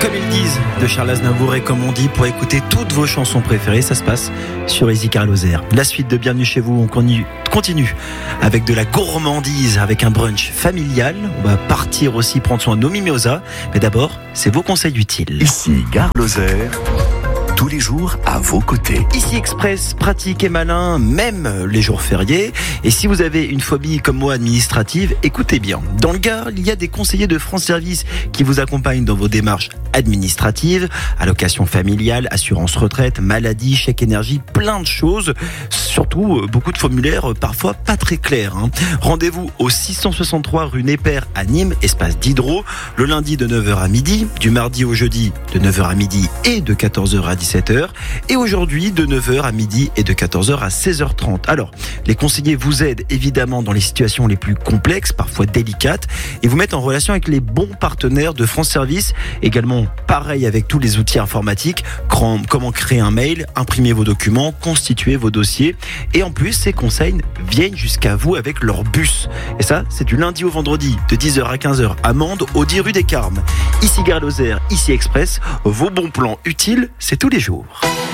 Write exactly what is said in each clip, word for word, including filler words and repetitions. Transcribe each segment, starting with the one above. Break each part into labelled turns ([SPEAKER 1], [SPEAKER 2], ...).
[SPEAKER 1] Comme ils disent de Charles Aznavour et comme on dit pour écouter toutes vos chansons préférées, ça se passe sur Easy Car Lozère. La suite de Bienvenue chez vous, on continue avec de la gourmandise, avec un brunch familial. On va partir aussi prendre soin de nos mimosas, mais d'abord, c'est vos conseils utiles.
[SPEAKER 2] Ici Gare Lozère, tous les jours à vos côtés.
[SPEAKER 1] Ici Express, pratique et malin, même les jours fériés. Et si vous avez une phobie comme moi administrative, écoutez bien. Dans le Gard, il y a des conseillers de France Service qui vous accompagnent dans vos démarches administratives, allocation familiale, assurance retraite, maladie, chèque énergie, plein de choses. Surtout, beaucoup de formulaires parfois pas très clairs. Hein. Rendez-vous au six cent soixante-trois rue Népère à Nîmes, espace Diderot, le lundi de neuf heures à midi, du mardi au jeudi de neuf heures à midi et de quatorze heures à dix-sept heures, et aujourd'hui de neuf heures à midi et de quatorze heures à seize heures trente. Alors, les conseillers vous aident évidemment dans les situations les plus complexes, parfois délicates, et vous mettent en relation avec les bons partenaires de France Service. Également, pareil avec tous les outils informatiques, comment créer un mail, imprimer vos documents, constituer vos dossiers. Et en plus, ces conseils viennent jusqu'à vous avec leur bus. Et ça, c'est du lundi au vendredi, de dix heures à quinze heures, à Mende, au dix rue des Carmes. Ici Gare Lozère, ici Express, vos bons plans utiles, c'est tous les jours.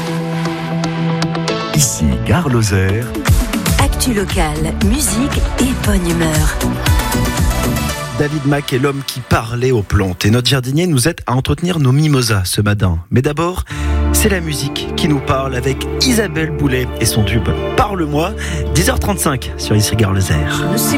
[SPEAKER 2] Ici Gare Lozère.
[SPEAKER 3] Actu locale, musique et bonne humeur.
[SPEAKER 1] David Mack est l'homme qui parlait aux plantes et notre jardinier nous aide à entretenir nos mimosas ce matin. Mais d'abord, c'est la musique qui nous parle avec Isabelle Boulay et son tube Parle-moi, dix heures trente-cinq sur Ici Gare Lozère.